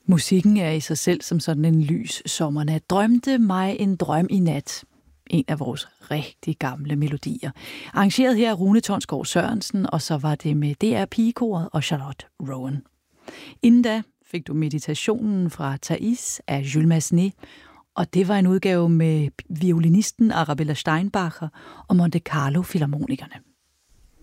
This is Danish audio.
Musikken er i sig selv som sådan en lys sommernat. Drømte mig en drøm i nat. En af vores rigtig gamle melodier. Arrangeret her af Rune Tonsgaard Sørensen, og så var det med DR Pigekoret og Charlotte Rowan. Inden da fik du meditationen fra Thais af Jules Massenet, og det var en udgave med violinisten Arabella Steinbacher og Monte Carlo Filharmonikerne.